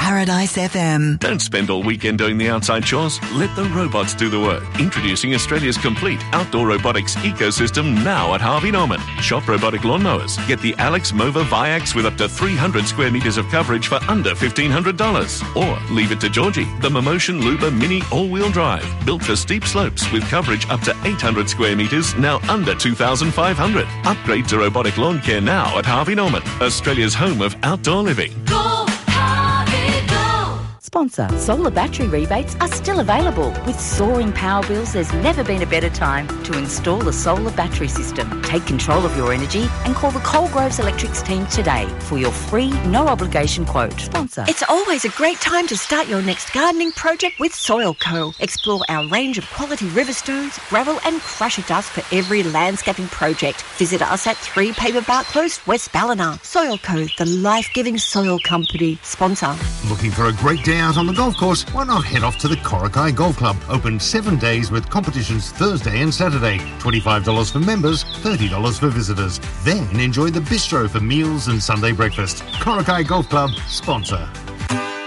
Paradise FM. Don't spend all weekend doing the outside chores. Let the robots do the work. Introducing Australia's complete outdoor robotics ecosystem now at Harvey Norman. Shop robotic lawnmowers. Get the Alex Mova Viax with up to 300 square metres of coverage for under $1,500. Or leave it to Georgie, the Momotion Luba Mini all-wheel drive. Built for steep slopes with coverage up to 800 square metres, now under $2,500. Upgrade to robotic lawn care now at Harvey Norman, Australia's home of outdoor living. Go, Harvey, go! Sponsor. Solar battery rebates are still available. With soaring power bills, there's never been a better time to install a solar battery system. Take control of your energy and call the Coalgroves Electrics team today for your free, no-obligation quote. Sponsor. It's always a great time to start your next gardening project with Soil Co. Explore our range of quality riverstones, gravel and crusher dust for every landscaping project. Visit us at 3 Paperbark Close, West Ballina. Soil Co, the life-giving soil company. Sponsor. Looking for a great day out on the golf course? Why not head off to the Korakai Golf Club? Open 7 days with competitions Thursday and Saturday. $25 for members, $30 for visitors. Then enjoy the bistro for meals and Sunday breakfast. Korakai Golf Club, sponsor.